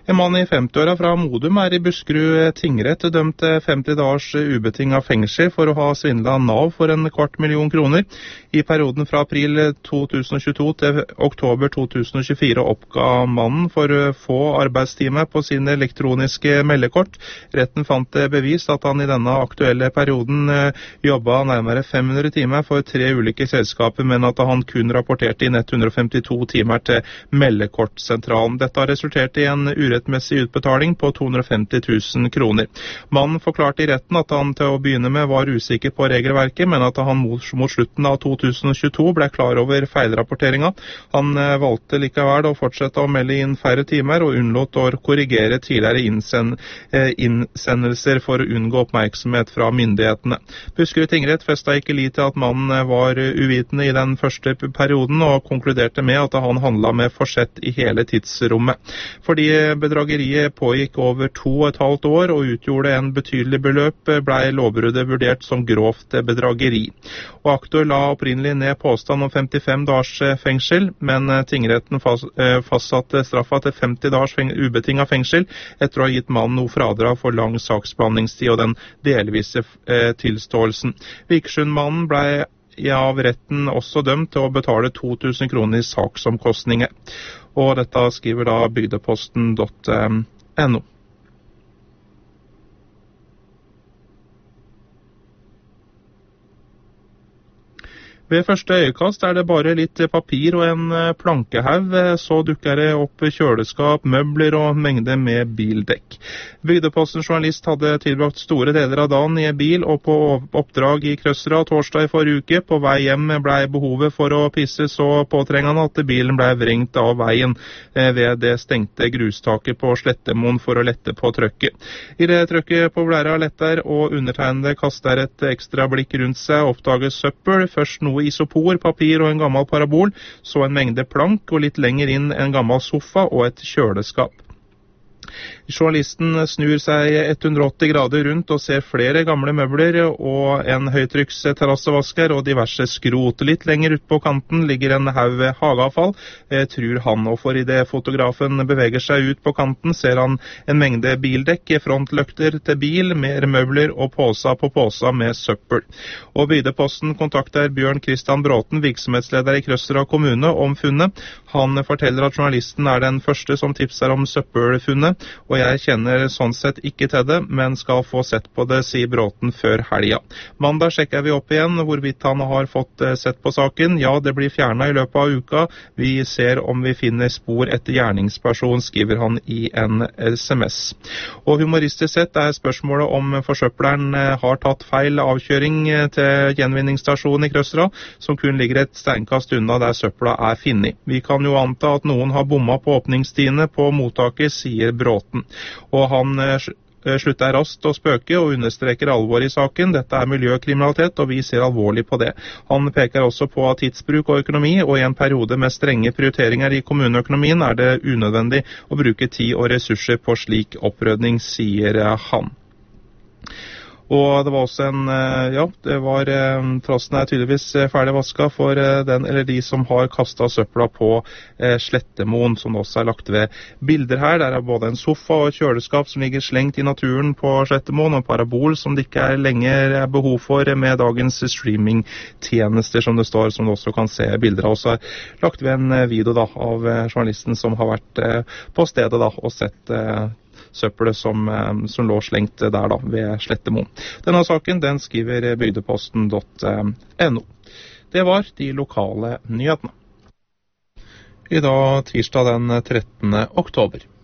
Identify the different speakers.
Speaker 1: En mann i 50-åra fra Modum I Buskerud tingrett dømt til 50 dagers ubetinget fengsel for å ha svindlet Nav for 250 000 kroner. I perioden fra april 2022 til oktober 2024 oppga mannen for få arbeidstimer på sine elektroniske meldekort. Retten fant det bevist at han i denne aktuelle perioden jobbet nærmere 500 timer for 3 ulike selskaper, men at han kun rapporterte inn 152 timer til meldekortsentralen. Dette har resultert i en urettmessig utbetaling på 250 000 kroner. Mannen forklarte i retten at han til å begynne med var usikker på regelverket, men at han mot slutten av 2022 ble klar over feilrapporteringa. Han valgte likevel å fortsette å melde inn færre timer og unnlot å korrigere tidligere innsendelser for å unngå oppmerksomhet fra myndighetene. Buskerud tingrett festet ikke lit til at mannen var uvitende i den første perioden og konkluderte med at han handlet med forsett i hele tidsrommet. Fordi bedrageriet pågikk over 2,5 år og utgjorde en betydelig beløp, ble lovbruddet vurdert som grovt bedrageri. Og aktor la opprinnelig ned påstand om 55 dagers fengsel, men tingretten fastsatte straffa til 50 dagers ubetinget fengsel etter å ha gitt mannen noe fradrag for lang saksbehandlingstid og den delvise tilståelsen. Vikersundmannen ble av retten også dømt til å betale 2000 kroner i saksomkostninger. Og dette skriver da bygdeposten.no. Ved første øyekast det bare litt papir og en plankehaug, så dukker det opp kjøleskap, møbler og mengde med bildekk. Bygdepostens journalist hadde tilbrakt store deler av dagen i en bil og på oppdrag i Krøsra torsdag i forrige uke. På vei hjem ble behovet for å pisse så påtrengende at bilen ble vrengt av veien ved det stengte grustaket på Slettemoen for å lette på trøkket. I det trøkket på blæra letter og undertegnede kaster et ekstra blikk rundt seg, oppdager søppel, først noe isopor, papir og en gammel parabol, så en mengde plank og litt lenger inn en gammel sofa og et kjøleskap. Journalisten snur seg 180 grader rundt og ser flere gamle møbler og en høytrykks terrassevasker og diverse skrot. Litt lenger ut på kanten ligger en haug hageavfall, tror han, og for i det fotografen beveger seg ut på kanten ser han en mengde bildekk, frontløkter til bil, mer møbler og poser på poser med søppel. Og Bygdeposten kontakter Bjørn Kristian Bråten, virksomhetsleder i Krøsra kommune, om funnet. Han forteller at journalisten er den første som tipser om søppelfunnet, og jeg kjenner sånn sett ikke til det, men skal få sett på det, sier Bråten før helga. Mandag sjekker vi opp igjen hvorvidt han har fått sett på saken. Ja, det blir fjernet i løpet av uka. Vi ser om vi finner spor etter gjerningsperson, skriver han i en SMS. Og humoristisk sett er spørsmålet om forsøpleren har tatt feil avkjøring til gjenvinningsstasjonen i Krøsra, som kun ligger et steinkast unna der søpla er funnet. Vi kan jo anta at noen har bommet på åpningstidene på mottaket, sier Bråten. Og han slutter raskt å spøke og understreker alvor i saken. Dette er miljøkriminalitet, og vi ser alvorlig på det. Han peker også på tidsbruk og økonomi, og i en periode med strenge prioriteringer i kommuneøkonomien er det unødvendig å bruke tid og ressurser på slik opprydning, sier han. Og det var også trassen er tydeligvis ferdig vasket for den eller de som har kastet søpla på Slettemoen, som også er lagt ved bilder her. Der er både en sofa og kjøleskap som ligger slengt i naturen på Slettemoen, og en parabol som det ikke er lenger behov for med dagens streamingtjenester, som det står, som du også kan se bilder av. Også er lagt ved en video av journalisten som har vært på stedet og sett søppelet som lå slengt der ved Slettemoen. Denne saken den skriver bygdeposten.no. Det var de lokale nyhetene. I dag tirsdag den 13. oktober.